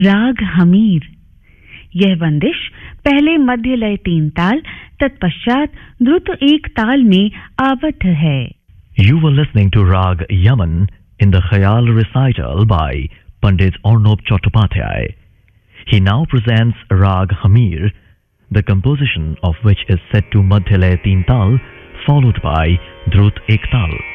राग हमीर। यह बंदिश पहले मध्य लय 3 ताल तत्पश्चात द्रुत 1 ताल में आबद्ध है। You were listening to Rag Yaman in the Khayal recital by Pandit Arnob Chattopadhyay. He now presents Rag Hamir, the composition of which is set to Madhya Lay 3 Tal, followed by Drut 1 Tal.